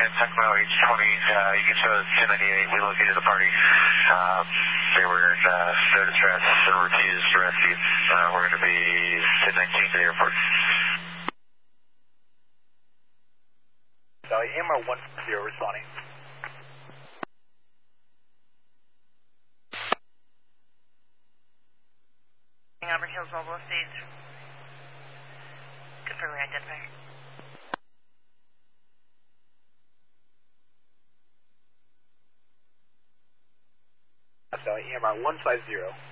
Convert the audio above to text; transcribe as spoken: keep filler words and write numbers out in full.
Tecmo H twenty, uh, you can show us ten ninety-eight, we located the party. Uh, they were in uh, no distress, so refused rescue. Uh, we're going to be ten nineteen to the airport. So, M R one zero responding. Auburn Hills Mobile Estates. Confirming identifier. So, E M R one five zero.